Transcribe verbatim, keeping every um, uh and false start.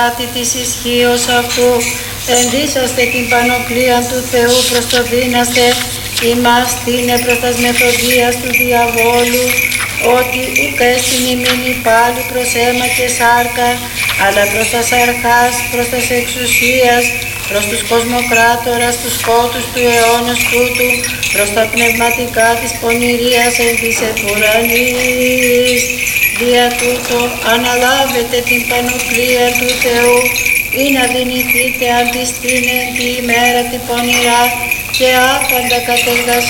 Άτι της ισχύος αυτού, ενδύσαστε την πανοπλία του Θεού προς το δύναστε, ημάς τίνε προς τας μεθοδίας του διαβόλου, ότι ουκ έστιν ημίνη πάλι προς αίμα και σάρκα, αλλά προς τας αρχάς, προς τας εξουσίας, προς τους κοσμοκράτορας, τους σκότους του αιώνος τούτου, προς τα πνευματικά της πονηρίας εν της επουρανής. Δια τούτο αναλάβετε την πανοπλία του Θεού, ή να δυνηθείτε αν της την εν τη ημέρα την πονηρά και άπαντα κατεργασ